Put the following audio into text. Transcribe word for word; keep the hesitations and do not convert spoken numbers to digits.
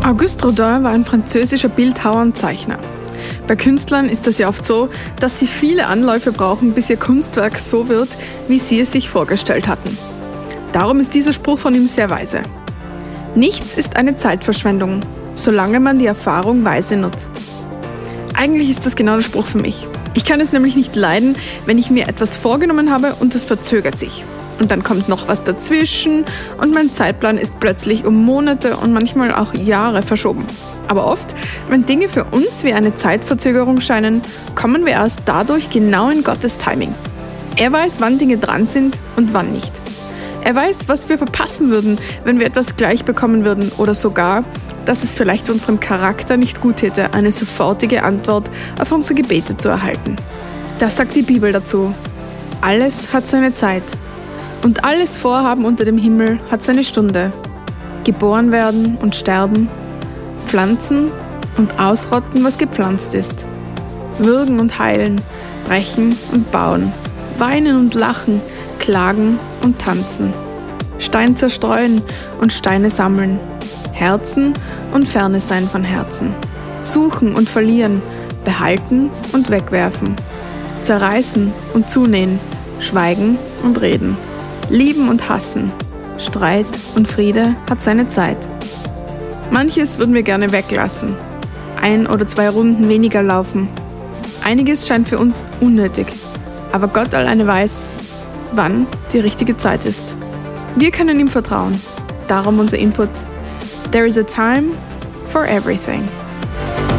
Auguste Rodin war ein französischer Bildhauer und Zeichner. Bei Künstlern ist es ja oft so, dass sie viele Anläufe brauchen, bis ihr Kunstwerk so wird, wie sie es sich vorgestellt hatten. Darum ist dieser Spruch von ihm sehr weise. Nichts ist eine Zeitverschwendung, solange man die Erfahrung weise nutzt. Eigentlich ist das genau der Spruch für mich. Ich kann es nämlich nicht leiden, wenn ich mir etwas vorgenommen habe und es verzögert sich. Und dann kommt noch was dazwischen und mein Zeitplan ist plötzlich um Monate und manchmal auch Jahre verschoben. Aber oft, wenn Dinge für uns wie eine Zeitverzögerung scheinen, kommen wir erst dadurch genau in Gottes Timing. Er weiß, wann Dinge dran sind und wann nicht. Er weiß, was wir verpassen würden, wenn wir etwas gleich bekommen würden oder sogar, dass es vielleicht unserem Charakter nicht gut täte, eine sofortige Antwort auf unsere Gebete zu erhalten. Das sagt die Bibel dazu. Alles hat seine Zeit. Und alles Vorhaben unter dem Himmel hat seine Stunde. Geboren werden und sterben, pflanzen und ausrotten, was gepflanzt ist. Würgen und heilen, brechen und bauen, weinen und lachen, klagen und tanzen. Stein zerstreuen und Steine sammeln. Herzen und Ferne sein von Herzen. Suchen und verlieren, behalten und wegwerfen. Zerreißen und zunähen, schweigen und reden. Lieben und hassen, Streit und Friede hat seine Zeit. Manches würden wir gerne weglassen, ein oder zwei Runden weniger laufen. Einiges scheint für uns unnötig, aber Gott alleine weiß, wann die richtige Zeit ist. Wir können ihm vertrauen, darum unser Input. There is a time for everything.